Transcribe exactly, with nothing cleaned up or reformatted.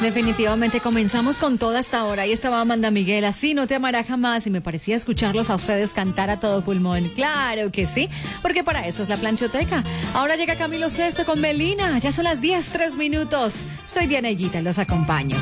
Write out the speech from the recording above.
Definitivamente comenzamos con toda esta hora. Ahí estaba Amanda Miguel, así no te amará jamás. Y me parecía escucharlos a ustedes cantar a todo pulmón. Claro que sí, porque para eso es la planchoteca. Ahora llega Camilo Sesto con Melina. Ya son las diez, tres minutos. Soy Diana Higuita, los acompaño.